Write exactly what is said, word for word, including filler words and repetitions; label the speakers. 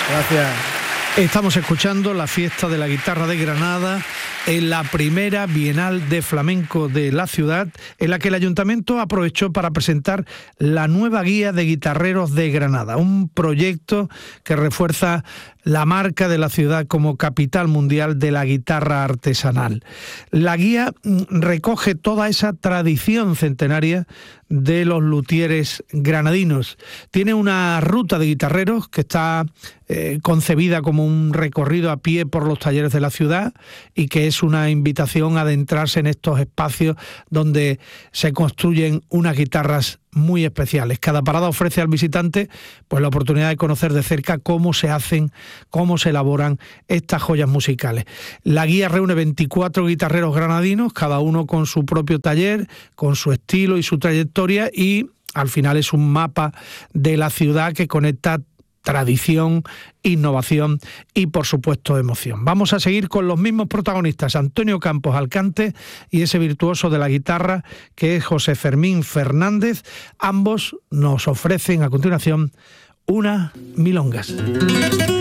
Speaker 1: Gracias. Estamos escuchando la fiesta de la guitarra de Granada en la primera Bienal de Flamenco de la ciudad, en la que el Ayuntamiento aprovechó para presentar la nueva guía de guitarreros de Granada, un proyecto que refuerza la marca de la ciudad como capital mundial de la guitarra artesanal. La guía recoge toda esa tradición centenaria de los luthieres granadinos. Tiene una ruta de guitarreros que está eh, concebida como un recorrido a pie por los talleres de la ciudad y que es una invitación a adentrarse en estos espacios donde se construyen unas guitarras muy especiales. Cada parada ofrece al visitante pues la oportunidad de conocer de cerca cómo se hacen, cómo se elaboran estas joyas musicales. La guía reúne veinticuatro guitarreros granadinos, cada uno con su propio taller, con su estilo y su trayectoria, y al final es un mapa de la ciudad que conecta tradición, innovación y, por supuesto, emoción. Vamos a seguir con los mismos protagonistas, Antonio Campos al cante y ese virtuoso de la guitarra que es José Fermín Fernández. Ambos nos ofrecen a continuación unas milongas.